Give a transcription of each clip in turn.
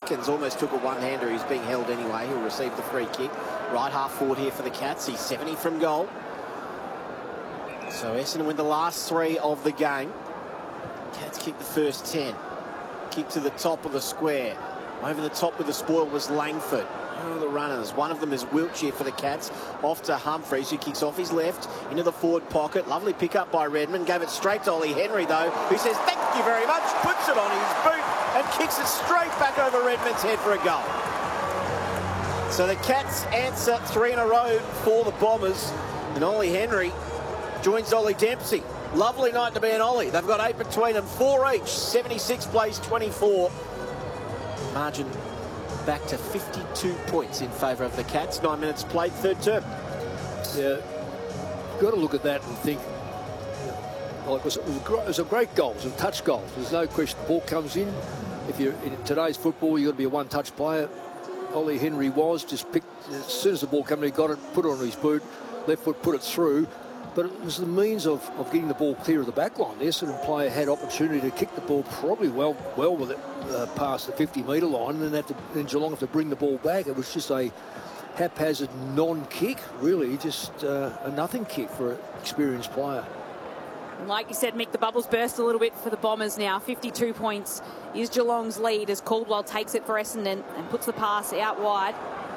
Atkins almost took a one-hander. He's being held anyway. He'll receive the free kick. Right half forward here for the Cats. He's 70 from goal. So Essendon win the last 3 of the game. Cats kick the first 10. Kick to the top of the square. Over the top with the spoil was Langford. Oh, the runners. One of them is Wiltshire for the Cats. Off to Humphreys, who kicks off his left into the forward pocket. Lovely pick up by Redmond. Gave it straight to Ollie Henry, though, who says, thank you very much. Puts it on his boot and kicks it straight back over Redmond's head for a goal. So the Cats answer 3 in a row for the Bombers. And Ollie Henry joins Ollie Dempsey. Lovely night to be an Ollie. They've got 8 between them, 4 each. 76 plays 24. Margin back to 52 points in favour of the Cats. 9 minutes played, third term. Yeah, you've got to look at that and think, well, it was a great goal. It was a touch goal. There's no question. The ball comes in. If you're in today's football, you've got to be a one-touch player. Ollie Henry was just picked, as soon as the ball came in, he got it, put it on his boot, left foot, put it through. But it was the means of getting the ball clear of the back line. The Essendon player had opportunity to kick the ball probably well with it past the 50-metre line, and then Geelong have to bring the ball back. It was just a haphazard non-kick, really, just a nothing kick for an experienced player. Like you said, Mick, the bubbles burst a little bit for the Bombers now. 52 points is Geelong's lead as Caldwell takes it for Essendon and puts the pass out wide.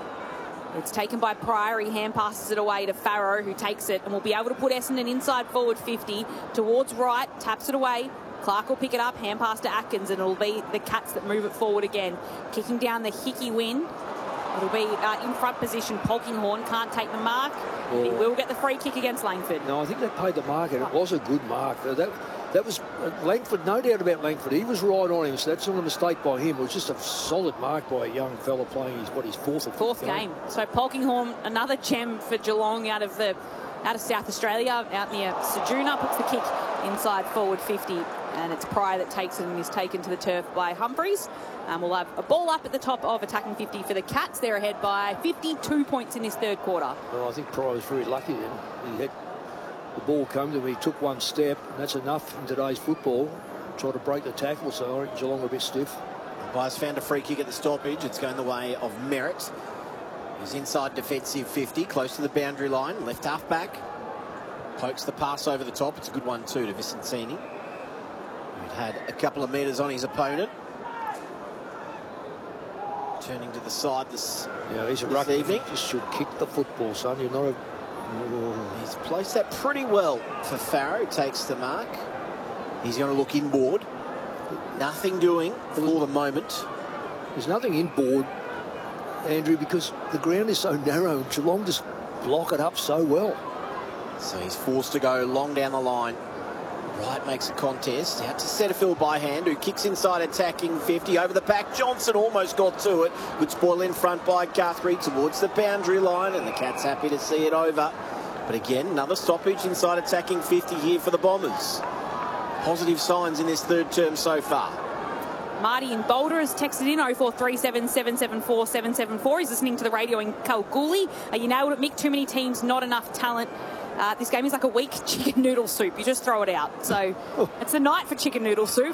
It's taken by Pryor. He hand passes it away to Farrow, who takes it and will be able to put Essendon inside forward 50 towards right, taps it away. Clark will pick it up, hand pass to Atkins, and it'll be the Cats that move it forward again. Kicking down the Hickey win. It'll be in front position. Polkinghorne can't take the mark. He will get the free kick against Langford. No, I think they paid the mark, and it was a good mark. That was Langford, no doubt about Langford. He was right on him, so that's not a mistake by him. It was just a solid mark by a young fella playing his fourth game. So Polkinghorne, another gem for Geelong out of South Australia, out near Sejuna, puts the kick inside forward 50, and it's Pryor that takes it and is taken to the turf by Humphreys. We'll have a ball up at the top of attacking 50 for the Cats. They're ahead by 52 points in this third quarter. Well, I think Pryor was very lucky then. He had the ball comes and he took one step, and that's enough in today's football. Try to break the tackle, so I think Geelong were a bit stiff. Byers found a free kick at the stoppage. It's going the way of Merritt. He's inside defensive 50, close to the boundary line. Left half back. Pokes the pass over the top. It's a good one too to Vicentini, who'd had a couple of metres on his opponent. Turning to the side this evening. Just should kick the football, son. You're not a... He's placed that pretty well for Farrow. Takes the mark. He's going to look inboard. Nothing doing for the moment. There's nothing inboard, Andrew, because the ground is so narrow. Geelong just block it up so well. So he's forced to go long down the line. Wright makes a contest. Out to Setterfield by hand, who kicks inside attacking 50. Over the back, Johnson almost got to it. Good spoil in front by Guthrie towards the boundary line, and the Cats happy to see it over. But again, another stoppage inside attacking 50 here for the Bombers. Positive signs in this third term so far. Marty in Boulder has texted in 0437 774 774. He's listening to the radio in Kalgoorlie. You nailed it, Mick. Too many teams, not enough talent. This game is like a weak chicken noodle soup. You just throw it out. So it's a night for chicken noodle soup.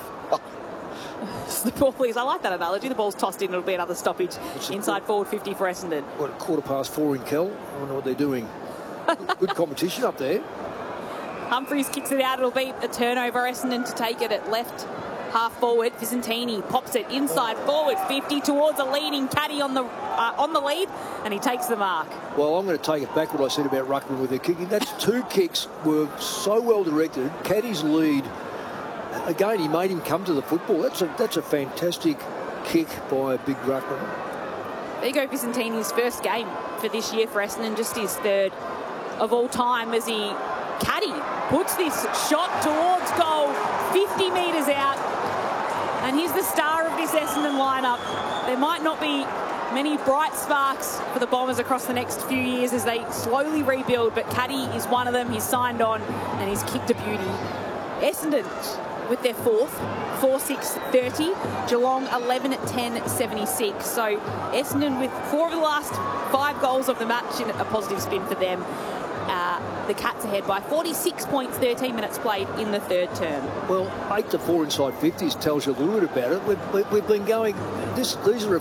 The ball is, I like that analogy. The ball's tossed in. It'll be another stoppage inside forward 50 for Essendon. What, 4:15 in Kel? I wonder what they're doing. Good competition up there. Humphreys kicks it out. It'll be a turnover. Essendon to take it at left half forward. Vicentini pops it inside forward 50 towards a leading Caddy on the lead, and he takes the mark. Well, I'm going to take it back what I said about Ruckman with their kicking. That's 2 kicks were so well directed. Caddy's lead, again, he made him come to the football. That's a fantastic kick by Big Ruckman. There you go, Vicentini's first game for this year for Essendon, just his third of all time, as he Caddy puts this shot towards goal 50 metres out, and he's the star of this Essendon lineup. There might not be many bright sparks for the Bombers across the next few years as they slowly rebuild, but Caddy is one of them. He's signed on and he's kicked a beauty. Essendon with their fourth, 4-6-30. Geelong 11-10-76. So Essendon with 4 of the last 5 goals of the match in a positive spin for them. The Cats ahead by 46 points, 13 minutes played in the third term. Well, 8-4 inside 50s tells you a little bit about it. We've been going, these are